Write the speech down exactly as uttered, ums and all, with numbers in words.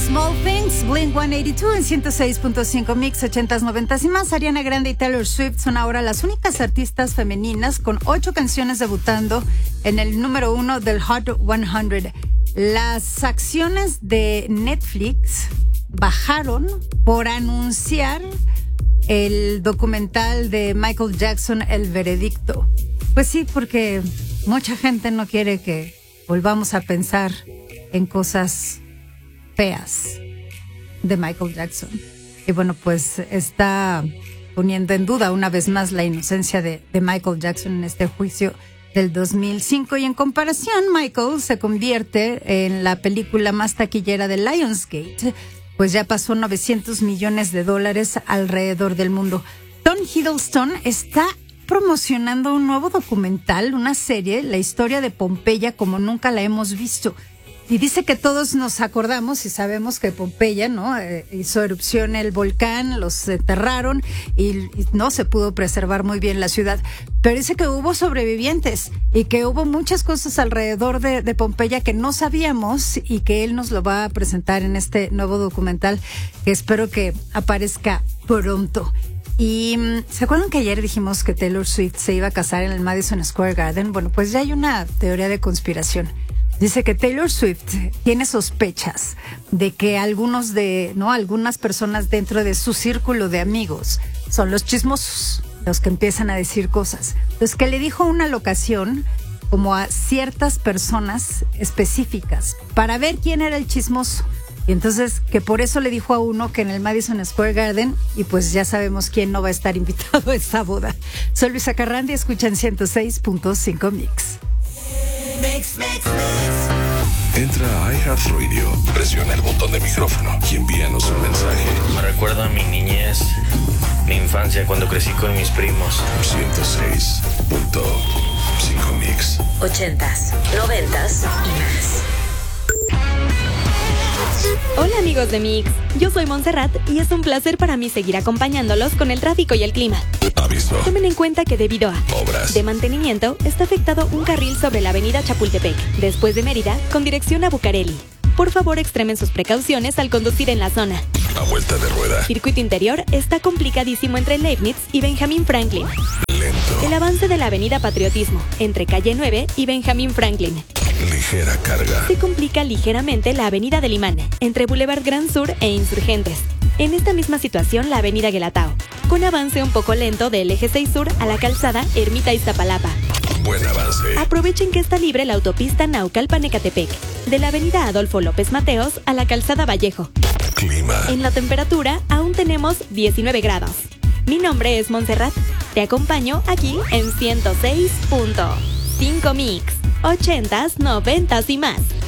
Small Things, Blink ciento ochenta y dos en ciento seis punto cinco Mix, ochentas, noventas y más. Ariana Grande y Taylor Swift son ahora las únicas artistas femeninas con ocho canciones debutando en el número uno del Hot cien. Las acciones de Netflix bajaron por anunciar el documental de Michael Jackson, El Veredicto. Pues sí, porque mucha gente no quiere que volvamos a pensar en cosas feas de Michael Jackson. Y bueno, pues está poniendo en duda una vez más la inocencia de, de Michael Jackson en este juicio del dos mil cinco. Y en comparación, Michael se convierte en la película más taquillera de Lionsgate, pues ya pasó novecientos millones de dólares alrededor del mundo. Tom Hiddleston está promocionando un nuevo documental, una serie, la historia de Pompeya como nunca la hemos visto. Y dice que todos nos acordamos y sabemos que Pompeya, ¿no? Eh, hizo erupción el volcán, los enterraron y, y no se pudo preservar muy bien la ciudad. Pero dice que hubo sobrevivientes y que hubo muchas cosas alrededor de, de Pompeya que no sabíamos y que él nos lo va a presentar en este nuevo documental que espero que aparezca pronto. Y ¿se acuerdan que ayer dijimos que Taylor Swift se iba a casar en el Madison Square Garden? Bueno, pues ya hay una teoría de conspiración. Dice que Taylor Swift tiene sospechas de que algunos de, no, algunas personas dentro de su círculo de amigos son los chismosos, los que empiezan a decir cosas. Entonces que le dijo una locación como a ciertas personas específicas para ver quién era el chismoso. Y entonces que por eso le dijo a uno que en el Madison Square Garden, y pues ya sabemos quién no va a estar invitado a esa boda. Soy Luisa Carrandi, escuchan ciento seis punto cinco Mix. Mix, mix, mix. Entra a iHeartRadio, presiona el botón de micrófono y envíanos un mensaje. Me recuerda a mi niñez, mi infancia cuando crecí con mis primos. ciento seis punto cinco Mix. Ochentas, noventas y más. Hola amigos de Mix, yo soy Montserrat y es un placer para mí seguir acompañándolos con el tráfico y el clima. Aviso. Tomen en cuenta que debido a obras de mantenimiento está afectado un carril sobre la avenida Chapultepec, después de Mérida, con dirección a Bucareli. Por favor, extremen sus precauciones al conducir en la zona. A vuelta de rueda. Circuito interior está complicadísimo entre Leibniz y Benjamin Franklin. Lento. El avance de la avenida Patriotismo, entre calle nueve y Benjamin Franklin. Ligera carga. Se complica ligeramente la avenida del Imán, entre Boulevard Gran Sur e Insurgentes. En esta misma situación la avenida Guelatao, con avance un poco lento del eje seis Sur a la calzada Ermita Iztapalapa. Buen avance. Aprovechen que está libre la autopista Naucalpan-Ecatepec, de la avenida Adolfo López Mateos a la calzada Vallejo. Clima. En la temperatura aún tenemos diecinueve grados. Mi nombre es Montserrat. Te acompaño aquí en ciento seis punto cinco Mix. Ochentas, noventas y más.